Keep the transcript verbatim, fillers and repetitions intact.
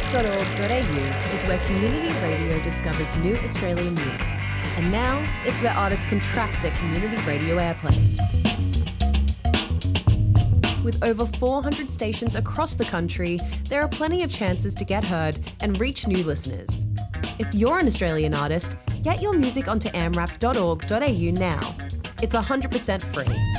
dot org dot a u is where community radio discovers new Australian music. And now, it's where artists can track their community radio airplay. With over four hundred stations across the country, there are plenty of chances to get heard and reach new listeners. If you're an Australian artist, get your music onto a m rap dot org dot a u now. It's one hundred percent free.